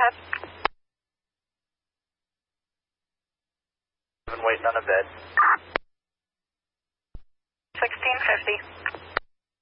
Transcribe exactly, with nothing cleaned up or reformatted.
ahead. Been waiting on a bed. sixteen fifty.